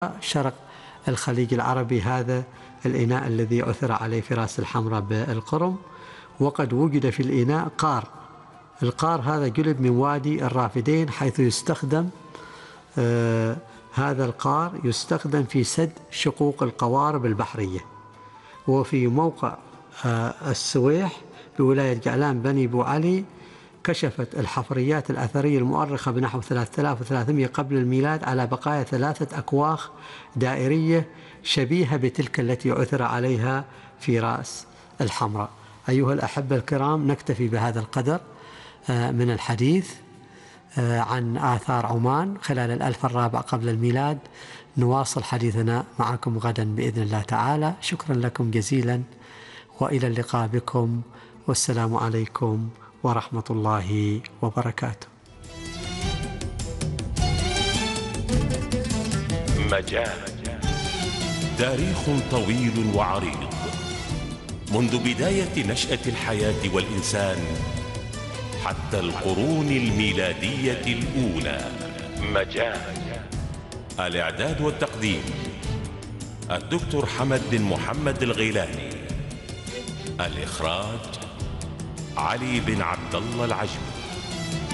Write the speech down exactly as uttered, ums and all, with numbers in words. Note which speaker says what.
Speaker 1: شرق الخليج العربي، هذا الإناء الذي عثر عليه في رأس الحمراء بالقرم. وقد وجد في الإناء قار. القار هذا جلب من وادي الرافدين، حيث يستخدم آه هذا القار يستخدم في سد شقوق القوارب البحرية. وفي موقع آه السويح بولاية جعلان بني بو علي كشفت الحفريات الأثرية المؤرخة بنحو ثلاثة آلاف وثلاثمئة قبل الميلاد على بقايا ثلاثة أكواخ دائرية شبيهة بتلك التي عثر عليها في رأس الحمراء. أيها الأحبة الكرام، نكتفي بهذا القدر من الحديث عن آثار عمان خلال الألف الرابع قبل الميلاد. نواصل حديثنا معكم غدا بإذن الله تعالى. شكرا لكم جزيلا، وإلى اللقاء بكم، والسلام عليكم ورحمة الله وبركاته.
Speaker 2: مجال تاريخ طويل وعريض، منذ بداية نشأة الحياة والإنسان حتى القرون الميلادية الأولى. مجال الإعداد والتقديم الدكتور حمد بن محمد الغيلاني، الإخراج علي بن عبد الله العجمي.